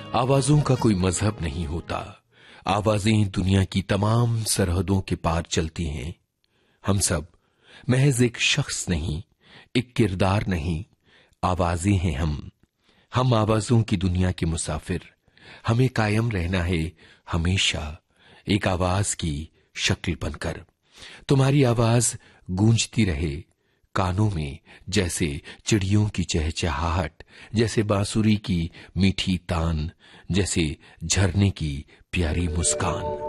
आवाजों का कोई मजहब नहीं होता। आवाजें दुनिया की तमाम सरहदों के पार चलती हैं। हम सब महज एक शख्स नहीं, एक किरदार नहीं, आवाजें हैं हम आवाजों की दुनिया के मुसाफिर। हमें कायम रहना है हमेशा एक आवाज की शक्ल बनकर। तुम्हारी आवाज गूंजती रहे कानों में, जैसे चिड़ियों की चहचहाहट, जैसे बांसुरी की मीठी तान, जैसे झरने की प्यारी मुस्कान।